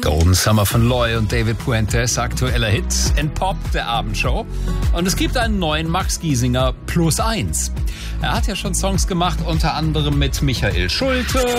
Golden Summer von Loy und David Puentes, aktueller Hit in Pop der Abendshow. Und es gibt einen neuen Max Giesinger +1. Er hat ja schon Songs gemacht, unter anderem mit Michael Schulte.